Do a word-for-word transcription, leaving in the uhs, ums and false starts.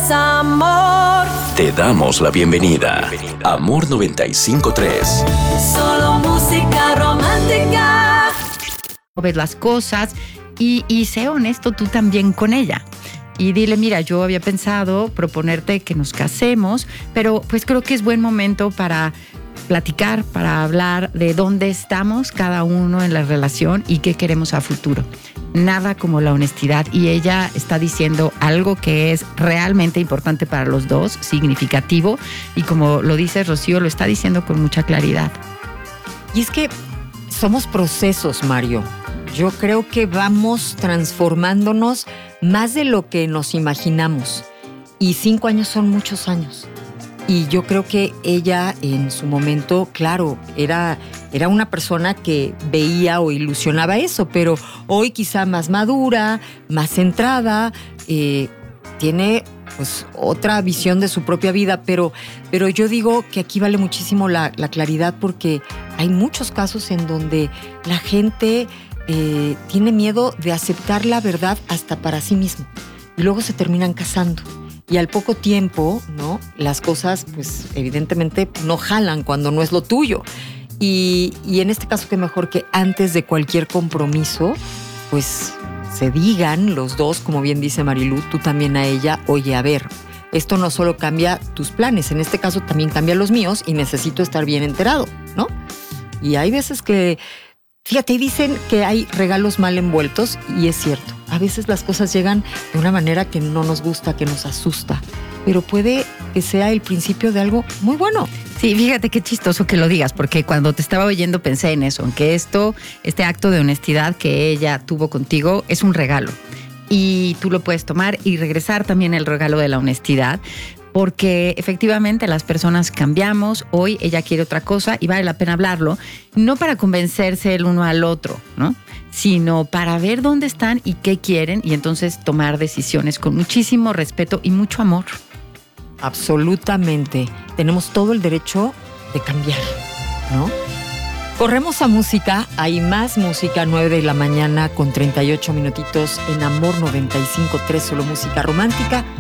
es amor. Te damos la bienvenida. Amor noventa y cinco punto tres. Solo música romántica. Ves las cosas y, y sé honesto tú también con ella. Y dile, mira, yo había pensado proponerte que nos casemos, pero pues creo que es buen momento para platicar, para hablar de dónde estamos cada uno en la relación y qué queremos a futuro. Nada como la honestidad, y ella está diciendo algo que es realmente importante para los dos, significativo, y como lo dice Rocío, lo está diciendo con mucha claridad. Y es que somos procesos, Mario. Yo creo que vamos transformándonos más de lo que nos imaginamos. Y cinco años son muchos años. Y yo creo que ella en su momento, claro, era, era una persona que veía o ilusionaba eso, pero hoy quizá más madura, más centrada, eh, tiene pues otra visión de su propia vida, pero, pero yo digo que aquí vale muchísimo la, la claridad, porque hay muchos casos en donde la gente eh, tiene miedo de aceptar la verdad hasta para sí mismo y luego se terminan casando. Y al poco tiempo, ¿no? Las cosas, pues, evidentemente no jalan cuando no es lo tuyo. Y, y en este caso, qué mejor que antes de cualquier compromiso, pues, se digan los dos, como bien dice Marilú, tú también a ella, oye, a ver, esto no solo cambia tus planes, en este caso también cambia los míos y necesito estar bien enterado, ¿no? Y hay veces que, fíjate, dicen que hay regalos mal envueltos, y es cierto. A veces las cosas llegan de una manera que no nos gusta, que nos asusta, pero puede que sea el principio de algo muy bueno. Sí, fíjate qué chistoso que lo digas, porque cuando te estaba oyendo pensé en eso, en que esto, este acto de honestidad que ella tuvo contigo es un regalo. Y tú lo puedes tomar y regresar también el regalo de la honestidad, porque efectivamente las personas cambiamos. Hoy ella quiere otra cosa y vale la pena hablarlo, no para convencerse el uno al otro, ¿no? Sino para ver dónde están y qué quieren, y entonces tomar decisiones con muchísimo respeto y mucho amor. Absolutamente. Tenemos todo el derecho de cambiar, ¿no? Corremos a música. Hay más música, nueve de la mañana con treinta y ocho minutitos en Amor noventa y cinco punto tres, solo música romántica.